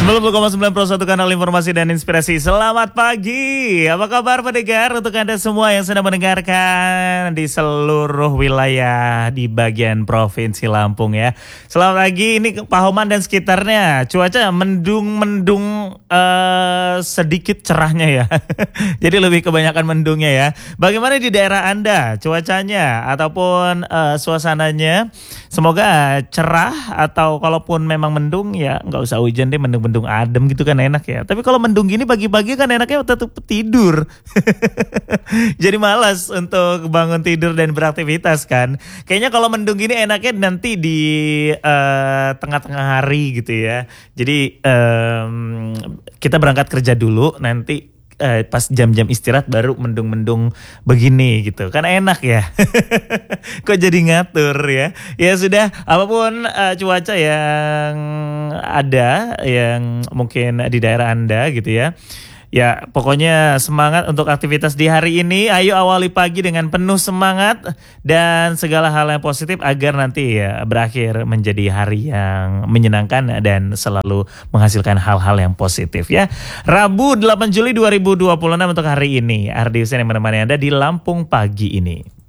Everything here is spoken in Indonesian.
90,9 kanal informasi dan inspirasi. Selamat pagi. Apa kabar pendengar? Untuk Anda semua yang sedang mendengarkan di seluruh wilayah di bagian Provinsi Lampung ya. Selamat pagi. Ini Pahoman dan sekitarnya. Cuaca mendung sedikit cerahnya ya. Jadi lebih kebanyakan mendungnya ya. Bagaimana di daerah Anda cuacanya ataupun suasananya? Semoga cerah, atau kalaupun memang mendung ya nggak usah hujan deh, mendung adem gitu kan enak ya. Tapi kalau mendung gini pagi-pagi kan enaknya tetap tidur. Jadi malas untuk bangun tidur dan beraktivitas kan. Kayaknya kalau mendung gini enaknya nanti di tengah-tengah hari gitu ya. Jadi kita berangkat kerja dulu, nanti pas jam-jam istirahat baru mendung-mendung begini gitu kan enak ya. Kok jadi ngatur ya. Ya sudah, apapun cuaca yang ada yang mungkin di daerah Anda gitu ya. Ya pokoknya semangat untuk aktivitas di hari ini. Ayo awali pagi dengan penuh semangat dan segala hal yang positif agar nanti ya berakhir menjadi hari yang menyenangkan dan selalu menghasilkan hal-hal yang positif ya. Rabu 8 Juli 2026 untuk hari ini. Ardi Hussein yang menemani Anda di Lampung pagi ini.